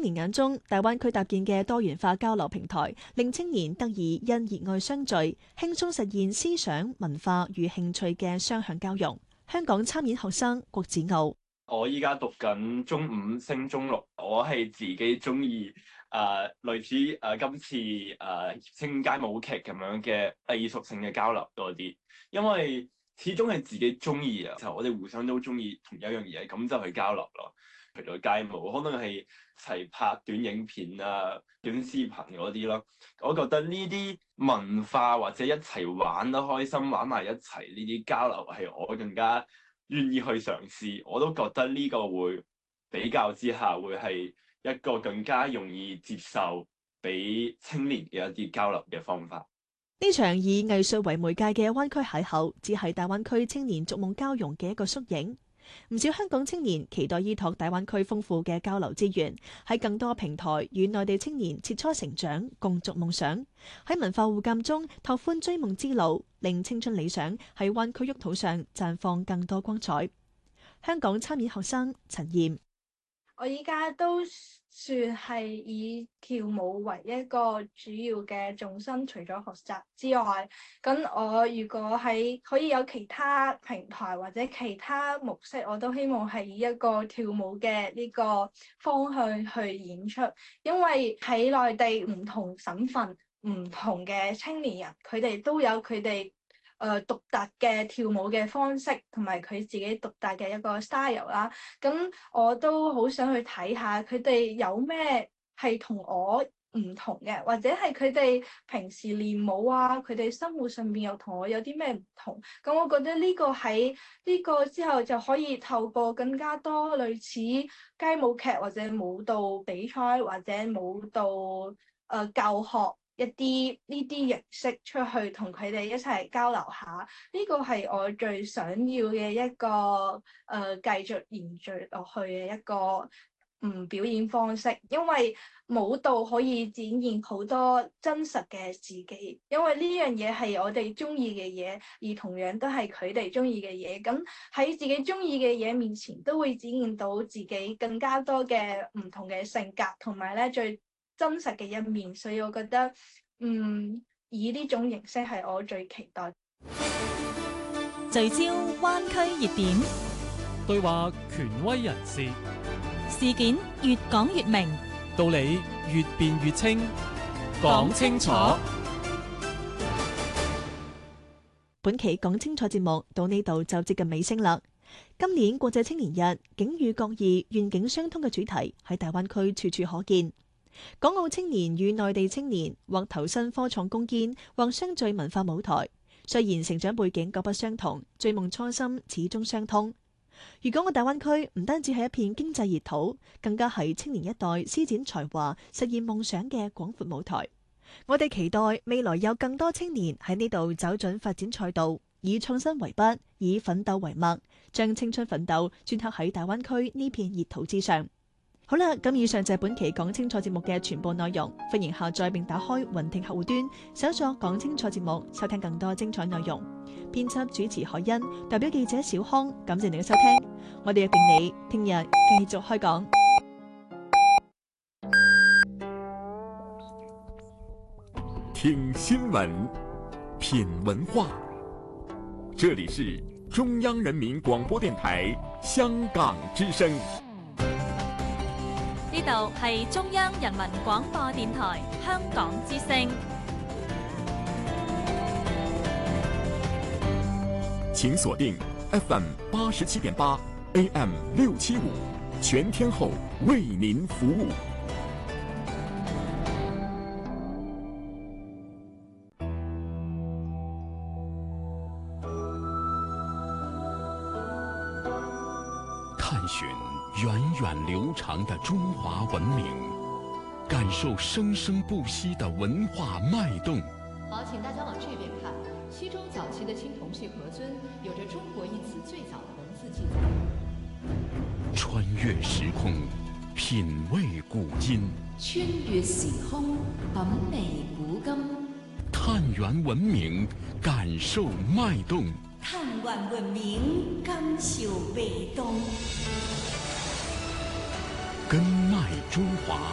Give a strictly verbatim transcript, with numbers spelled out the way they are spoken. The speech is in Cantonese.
年眼中，大灣區搭建嘅多元化交流平台，令青年得以因熱愛相聚，輕鬆實現思想、文化與興趣嘅雙向交融。香港參演學生郭子傲： 我依家讀緊中五升中六，我係自己中意誒類似誒、呃、今次誒、呃、青街舞劇咁樣嘅藝術性嘅交流多啲，因為始終係自己中意啊，就我哋互相都中意同一樣嘢，咁就去交流咯。除咗街舞，可能係一齊拍短影片啊、短視頻嗰啲咯。我覺得呢啲文化或者一齊玩得開心，玩埋一齊呢啲交流係我更加願意去嘗試。我都覺得呢個會比較之下會係一個更加容易接受俾青年嘅一啲交流嘅方法。 呢場以藝術為媒介嘅灣區邂逅，只係大灣區青年逐夢交融嘅一個縮影。唔少香港青年期待依託大灣區豐富嘅交流資源，喺更多平台與內地青年切磋成長，共築夢想。喺文化互鑑中拓寬追夢之路，令青春理想喺灣區沃土上綻放更多光彩。香港參演學生陳燕： 我依家都算係以跳舞為一個主要嘅重心，除咗學習之外，咁我如果喺可以有其他平台或者其他模式，我都希望係以一個跳舞嘅呢個方向去演出，因為喺內地唔同省份、唔同嘅青年人，佢哋都有佢哋誒獨特嘅跳舞嘅方式，同埋佢自己獨特嘅一個 style 啦。咁我都好想去睇下佢哋有咩係同我唔同嘅，或者係佢哋平時練舞啊，佢哋生活上邊又同我有啲咩唔同。咁我覺得呢個喺呢個之後就可以透過更加多類似街舞劇或者舞蹈比賽或者舞蹈誒、呃、教學。一啲呢啲形式出去同佢哋一齊交流下，呢個係我最想要嘅一個誒、呃、繼續延續落去嘅一個嗯表演方式，因為舞蹈可以展現好多真實嘅自己，因為呢樣嘢係我哋中意嘅嘢，而同樣都係佢哋中意嘅嘢。咁喺自己中意嘅嘢面前，都會展現到自己更加多嘅唔同嘅性格，同埋咧最真實嘅一面，所以我覺得，嗯，以呢種形式係我最期待。 聚焦灣區熱點， 對話權威人士， 事件越講越明， 道理越辯越清，講清楚。 本期講清楚節目到呢度就接近尾聲啦。今年國際青年日，境遇各異、願景相通嘅主題喺大灣區處處可見。港澳青年與內地青年或投身科創攻堅，或相聚文化舞台。雖然成長背景各不相同，追夢初心始終相通。粵港澳大灣區唔單止係一片經濟熱土，更加係青年一代施展才華、實現夢想嘅廣闊舞台。我哋期待未來有更多青年喺呢度走準發展賽道，以創新為筆，以奮鬥為墨，將青春奮鬥鐫刻喺大灣區呢片熱土之上。好啦，咁以上就係本期講清楚節目嘅全部內容。歡迎下載並打開雲聽客戶端，搜索講清楚節目，收聽更多精彩內容。編輯主持海欣，代表記者小康，感謝你嘅收聽。我哋約定你聽日繼續開講。 聽新聞，品文化，這裡是中央人民廣播電台香港之聲。 呢度係中央人民廣播電台香港之聲。 請鎖定 F M 八十七點八 A M 六七五，全天候為您服務。探尋源遠流長的中華文明，感受生生不息的文化脈動。 好，請大家往這邊看。西周早期的青銅器盒尊有着中國一詞最早的文字記載。 穿越時空，品味古今。 穿越時空，品味古今。 探源文明，感受脈動。 探源文明，感受脈動。 根脈中華。